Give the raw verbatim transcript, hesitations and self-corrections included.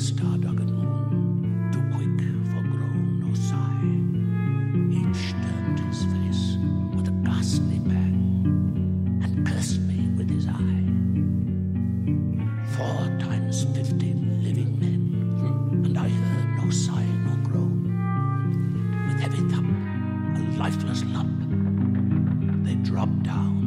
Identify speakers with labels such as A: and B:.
A: star-duggered moon, too quick for groan or sigh. Each turned his face with a ghastly pang and cursed me with his eye. Four times fifty living men, and I heard no sigh nor groan. With heavy thump, a lifeless lump, they dropped down